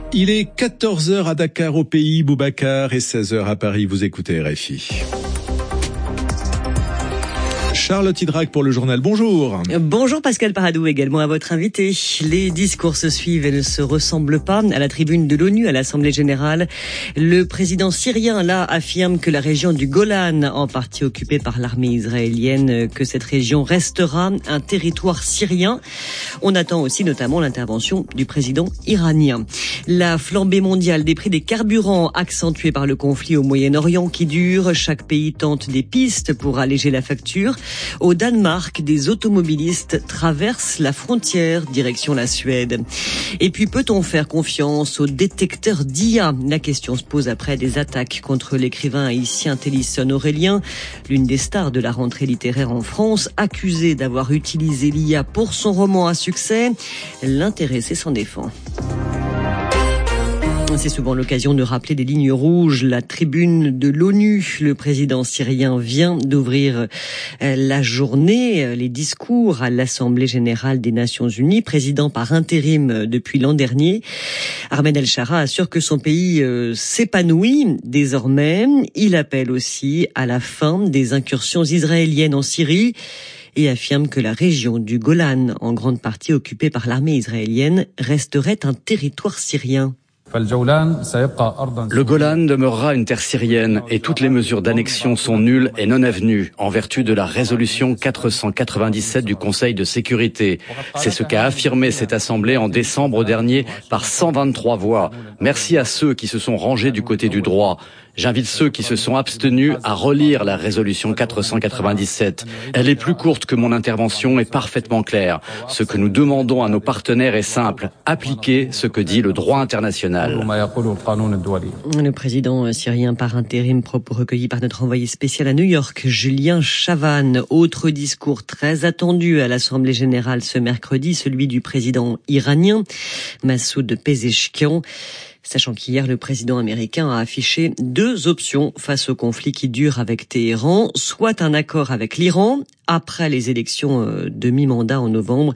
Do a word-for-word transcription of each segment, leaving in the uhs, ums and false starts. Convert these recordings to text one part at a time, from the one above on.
Il est quatorze heures à Dakar au pays, Boubacar, et seize heures à Paris. Vous écoutez R F I. Charlotte Hydrac pour le journal. Bonjour. Bonjour Pascal Paradou, également à votre invité. Les discours se suivent et ne se ressemblent pas. À la tribune de l'ONU, à l'Assemblée générale, le président syrien là affirme que la région du Golan, en partie occupée par l'armée israélienne, que cette région restera un territoire syrien. On attend aussi notamment l'intervention du président iranien. La flambée mondiale des prix des carburants accentuée par le conflit au Moyen-Orient qui dure. Chaque pays tente des pistes pour alléger la facture. Au Danemark, des automobilistes traversent la frontière direction la Suède. Et puis, peut-on faire confiance aux détecteurs d'I A ? La question se pose après des attaques contre l'écrivain haïtien Télisson Aurélien, l'une des stars de la rentrée littéraire en France, accusé d'avoir utilisé l'I A pour son roman à succès. L'intéressé s'en défend. C'est souvent l'occasion de rappeler des lignes rouges. La tribune de l'ONU, le président syrien vient d'ouvrir la journée, les discours à l'Assemblée générale des Nations unies, président par intérim depuis l'an dernier. Ahmed El-Shara assure que son pays s'épanouit désormais. Il appelle aussi à la fin des incursions israéliennes en Syrie et affirme que la région du Golan, en grande partie occupée par l'armée israélienne, resterait un territoire syrien. Le Golan demeurera une terre syrienne et toutes les mesures d'annexion sont nulles et non avenues en vertu de la résolution quatre cent quatre-vingt-dix-sept du Conseil de sécurité. C'est ce qu'a affirmé cette assemblée en décembre dernier par cent vingt-trois voix. Merci à ceux qui se sont rangés du côté du droit. J'invite ceux qui se sont abstenus à relire la résolution quatre cent quatre-vingt-dix-sept. Elle est plus courte que mon intervention et parfaitement claire. Ce que nous demandons à nos partenaires est simple, appliquer ce que dit le droit international. Le président syrien par intérim, propos recueillis par notre envoyé spécial à New York, Julien Chavannes. Autre discours très attendu à l'Assemblée générale ce mercredi, celui du président iranien, Massoud Pezeshkian. Sachant qu'hier, le président américain a affiché deux options face au conflit qui dure avec Téhéran, soit un accord avec l'Iran après les élections de mi-mandat en novembre,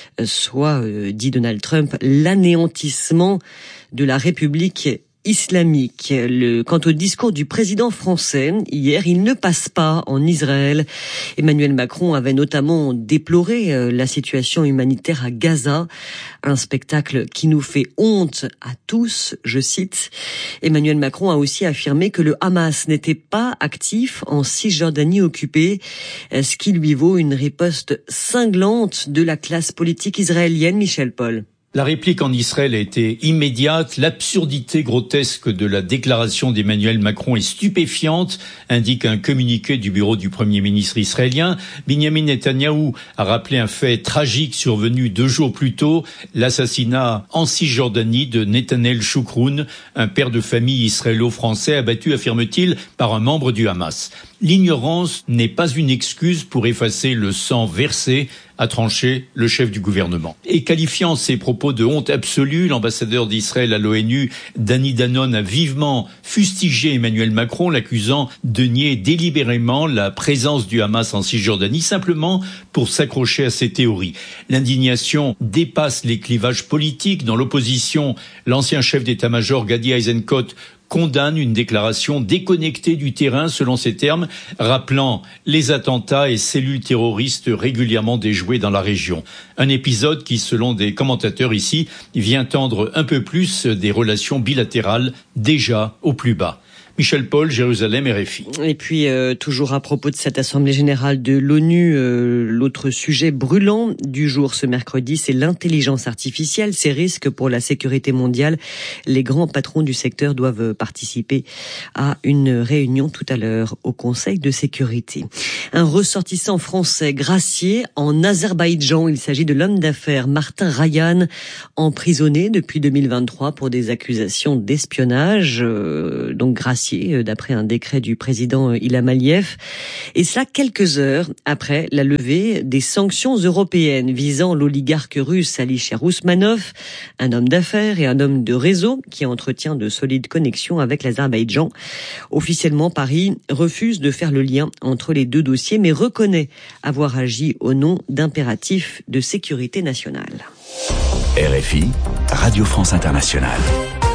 soit, dit Donald Trump, l'anéantissement de la République islamique. Le, quant au discours du président français, hier, il ne passe pas en Israël. Emmanuel Macron avait notamment déploré euh, la situation humanitaire à Gaza, un spectacle qui nous fait honte à tous, je cite. Emmanuel Macron a aussi affirmé que le Hamas n'était pas actif en Cisjordanie occupée, ce qui lui vaut une riposte cinglante de la classe politique israélienne. Michel Paul. La réplique en Israël a été immédiate. L'absurdité grotesque de la déclaration d'Emmanuel Macron est stupéfiante, indique un communiqué du bureau du Premier ministre israélien. Binyamin Netanyahou a rappelé un fait tragique survenu deux jours plus tôt, l'assassinat en Cisjordanie de Netanel Choukroun, un père de famille israélo-français abattu, affirme-t-il, par un membre du Hamas. L'ignorance n'est pas une excuse pour effacer le sang versé, a tranché le chef du gouvernement. Et qualifiant ses propos de honte absolue, l'ambassadeur d'Israël à l'ONU, Danny Danon, a vivement fustigé Emmanuel Macron, l'accusant de nier délibérément la présence du Hamas en Cisjordanie, simplement pour s'accrocher à ses théories. L'indignation dépasse les clivages politiques. Dans l'opposition, l'ancien chef d'état-major Gadi Eisenkot condamne une déclaration déconnectée du terrain, selon ses termes, rappelant les attentats et cellules terroristes régulièrement déjouées dans la région. Un épisode qui, selon des commentateurs ici, vient tendre un peu plus des relations bilatérales déjà au plus bas. Michel Paul, Jérusalem, R F I. Et puis, euh, toujours à propos de cette Assemblée générale de l'ONU, euh, l'autre sujet brûlant du jour ce mercredi, c'est l'intelligence artificielle, ses risques pour la sécurité mondiale. Les grands patrons du secteur doivent participer à une réunion tout à l'heure au Conseil de sécurité. Un ressortissant français gracié en Azerbaïdjan. Il s'agit de l'homme d'affaires Martin Rayan, emprisonné depuis deux mille vingt-trois pour des accusations d'espionnage, euh, donc gracié d'après un décret du président Ilham Aliyev. Et cela quelques heures après la levée des sanctions européennes visant l'oligarque russe Alisher Ousmanov, un homme d'affaires et un homme de réseau qui entretient de solides connexions avec l'Azerbaïdjan. Officiellement, Paris refuse de faire le lien entre les deux dossiers, mais reconnaît avoir agi au nom d'impératifs de sécurité nationale. R F I, Radio France Internationale.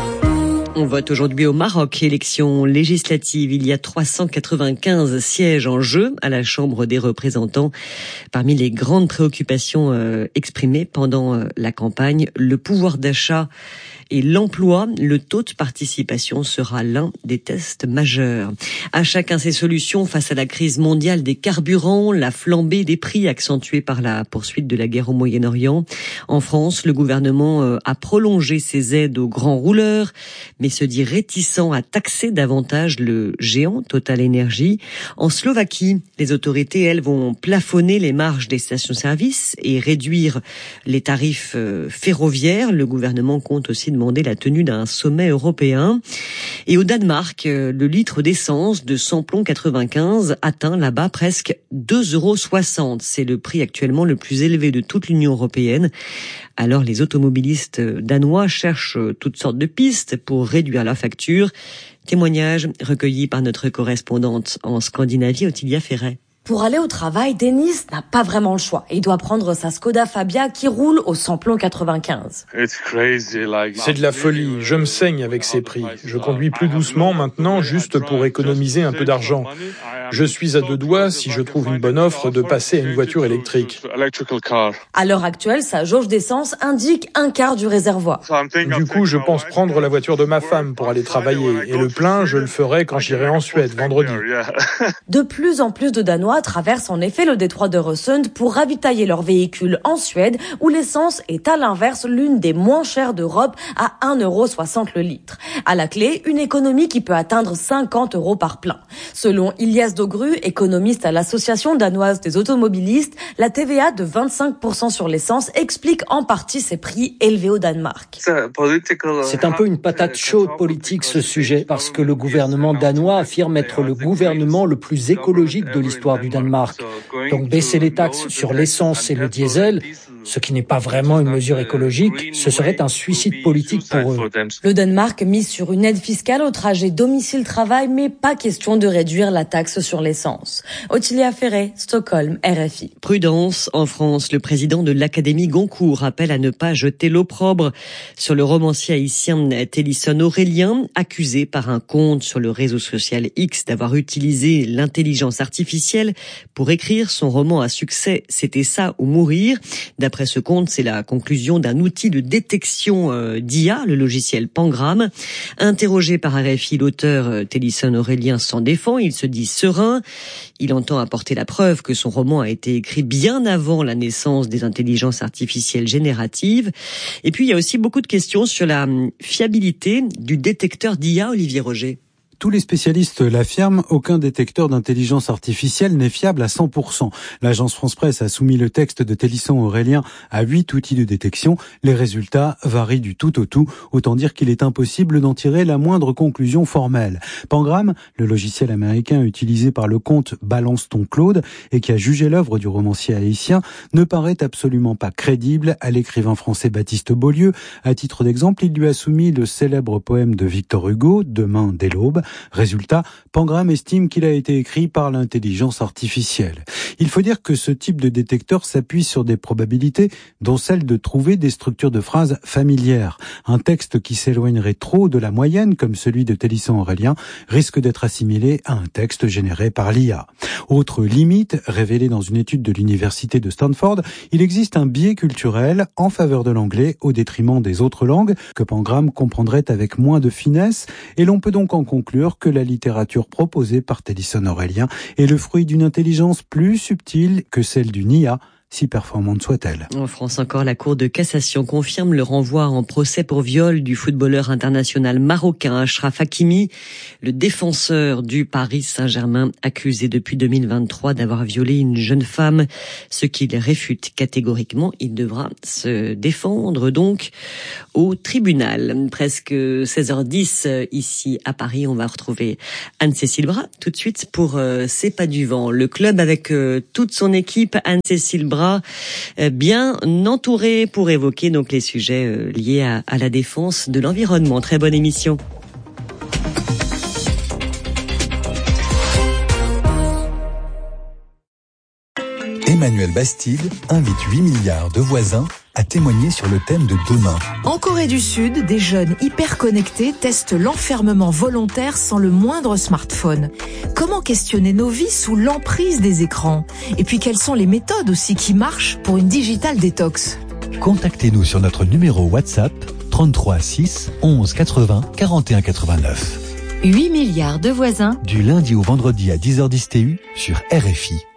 On vote aujourd'hui au Maroc, élection législative. Il y a trois cent quatre-vingt-quinze sièges en jeu à la Chambre des représentants. Parmi les grandes préoccupations euh, exprimées pendant euh, la campagne, le pouvoir d'achat et l'emploi, le taux de participation sera l'un des tests majeurs. À chacun ses solutions face à la crise mondiale des carburants, la flambée des prix accentuée par la poursuite de la guerre au Moyen-Orient. En France, le gouvernement a prolongé ses aides aux grands rouleurs, mais se dit réticent à taxer davantage le géant Total Energy. En Slovaquie, les autorités, elles, vont plafonner les marges des stations-service et réduire les tarifs ferroviaires. Le gouvernement compte aussi demander la tenue d'un sommet européen. Et au Danemark, le litre d'essence de samplon quatre-vingt-quinze atteint là-bas presque deux euros soixante. C'est le prix actuellement le plus élevé de toute l'Union européenne. Alors les automobilistes danois cherchent toutes sortes de pistes pour réduire la facture. Témoignage recueilli par notre correspondante en Scandinavie, Ottilia Ferret. Pour aller au travail, Denis n'a pas vraiment le choix. Il doit prendre sa Skoda Fabia qui roule au samplon quatre-vingt-quinze. C'est de la folie. Je me saigne avec ces prix. Je conduis plus doucement maintenant juste pour économiser un peu d'argent. Je suis à deux doigts, si je trouve une bonne offre, de passer à une voiture électrique. À l'heure actuelle, sa jauge d'essence indique un quart du réservoir. Du coup, je pense prendre la voiture de ma femme pour aller travailler. Et le plein, je le ferai quand j'irai en Suède, vendredi. De plus en plus de Danois traversent en effet le détroit d'Öresund pour ravitailler leurs véhicules en Suède, où l'essence est à l'inverse l'une des moins chères d'Europe à un euro soixante le litre. À la clé, une économie qui peut atteindre cinquante euros par plein. Selon Ilias Dogru, économiste à l'Association danoise des automobilistes, la T V A de vingt-cinq pour cent sur l'essence explique en partie ces prix élevés au Danemark. C'est un peu une patate chaude politique ce sujet, parce que le gouvernement danois affirme être le gouvernement le plus écologique de l'histoire du Danemark. Donc baisser les taxes sur l'essence et le diesel, ce qui n'est pas vraiment une mesure écologique, ce serait un suicide politique pour eux. Le Danemark mise sur une aide fiscale au trajet domicile-travail, mais pas question de réduire la taxe sur l'essence. Ottilia Ferret, Stockholm, R F I. Prudence, en France, le président de l'Académie Goncourt appelle à ne pas jeter l'opprobre sur le romancier haïtien Télisson Aurélien, accusé par un compte sur le réseau social X d'avoir utilisé l'intelligence artificielle pour écrire son roman à succès « C'était ça ou mourir ». D'après ce compte, c'est la conclusion d'un outil de détection euh, d'I A, le logiciel Pangram. Interrogé par R F I, l'auteur euh, Télisson Aurélien s'en défend, il se dit serein. Il entend apporter la preuve que son roman a été écrit bien avant la naissance des intelligences artificielles génératives. Et puis, il y a aussi beaucoup de questions sur la fiabilité du détecteur d'I A, Olivier Roger. Tous les spécialistes l'affirment, aucun détecteur d'intelligence artificielle n'est fiable à cent pour cent. L'agence France-Presse a soumis le texte de Télisson Aurélien à huit outils de détection. Les résultats varient du tout au tout. Autant dire qu'il est impossible d'en tirer la moindre conclusion formelle. Pangram, le logiciel américain utilisé par le compte Balance ton Claude et qui a jugé l'œuvre du romancier haïtien, ne paraît absolument pas crédible à l'écrivain français Baptiste Beaulieu. À titre d'exemple, il lui a soumis le célèbre poème de Victor Hugo, Demain dès l'aube. Résultat, Pangram estime qu'il a été écrit par l'intelligence artificielle. Il faut dire que ce type de détecteur s'appuie sur des probabilités, dont celle de trouver des structures de phrases familières. Un texte qui s'éloignerait trop de la moyenne, comme celui de Télisson Aurélien, risque d'être assimilé à un texte généré par l'I A. Autre limite, révélée dans une étude de l'université de Stanford, il existe un biais culturel en faveur de l'anglais au détriment des autres langues, que Pangram comprendrait avec moins de finesse, et l'on peut donc en conclure que la littérature proposée par Télisson Aurélien est le fruit d'une intelligence plus subtile que celle d'une I A, si performante soit-elle. En France encore, la Cour de cassation confirme le renvoi en procès pour viol du footballeur international marocain Achraf Hakimi, le défenseur du Paris Saint-Germain, accusé depuis deux mille vingt-trois d'avoir violé une jeune femme, ce qu'il réfute catégoriquement. Il devra se défendre donc au tribunal. Presque seize heures dix ici à Paris, on va retrouver Anne-Cécile Bras tout de suite pour euh, C'est pas du vent. Le club avec euh, toute son équipe, Anne-Cécile Bras, bien entouré pour évoquer donc les sujets liés à, à la défense de l'environnement. Très bonne émission. Emmanuel Bastide invite huit milliards de voisins a témoigné sur le thème de demain. En Corée du Sud, des jeunes hyper connectés testent l'enfermement volontaire sans le moindre smartphone. Comment questionner nos vies sous l'emprise des écrans? Et puis quelles sont les méthodes aussi qui marchent pour une digital détox? Contactez-nous sur notre numéro WhatsApp trente-trois six onze quatre-vingts quarante et un quatre-vingt-neuf. huit milliards de voisins. Du lundi au vendredi à dix heures dix T U sur R F I.